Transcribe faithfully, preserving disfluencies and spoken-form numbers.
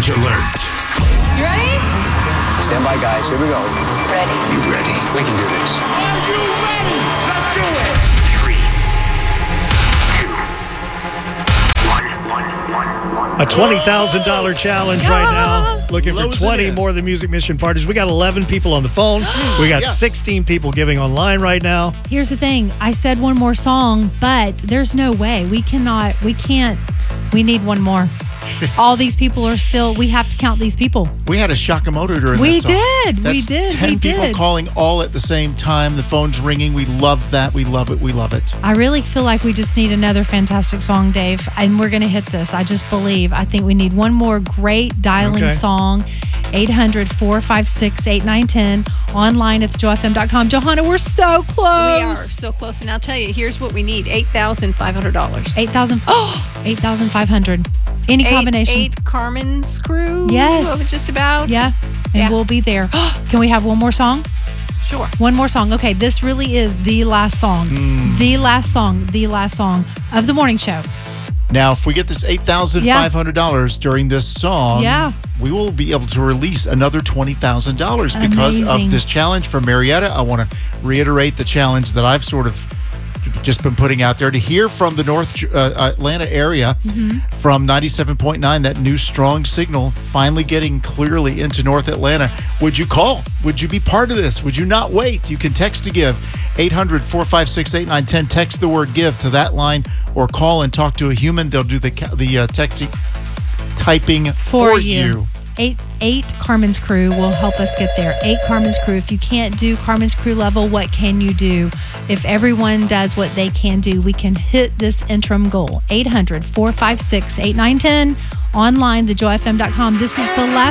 Challenge alert. You ready? Stand by, guys. Here we go. Ready. You ready? We can do this. Are you ready? Let's do it. Three, two, one, one, one, one. A twenty thousand dollars challenge right now. Looking for Blows it twenty in. more of the Music Mission parties. We got eleven people on the phone. We got Yes. sixteen people giving online right now. Here's the thing. I said one more song, but there's no way. We cannot, we can't, we need one more. All these people are still, we have to count these people. We had a Shakamoto during We that song. did. We That's did. ten We people did. calling all at the same time. The phone's ringing. We love that. We love it. We love it. I really feel like we just need another fantastic song, Dave. And we're going to hit this. I just believe. I think we need one more great dialing Okay. song. eight hundred, four five six, eight nine one zero. Online at the joy f m dot com. Johanna, we're so close. We are so close. And I'll tell you, here's what we need. eight thousand five hundred dollars. eight thousand. Oh, eight thousand five hundred. Any combination. Eight, eight Carmen's crew. Yes. Just about. Yeah. And Yeah. we'll be there. Can we have one more song? Sure. One more song. Okay, this really is the last song. Hmm. The last song. The last song of the morning show. Now, if we get this eight thousand five hundred dollars during this song, Yeah. we will be able to release another twenty thousand dollars because Amazing. of this challenge from Marietta. I want to reiterate the challenge that I've sort of just been putting out there to hear from the North uh, Atlanta area Mm-hmm. from ninety-seven point nine, that new strong signal finally getting clearly into North Atlanta. Would you call? Would you be part of this? Would you not wait? You can text to give eight hundred, four five six, eight nine one zero. Text the word give to that line or call and talk to a human. They'll do the ca- the uh, texting typing for, For you. Eight eight Carmen's crew will help us get there. Eight Carmen's crew. If you can't do Carmen's crew level, what can you do? If everyone does what they can do, we can hit this interim goal. eight hundred, four five six, eight nine one zero. Online, the joy f m dot com. This is the last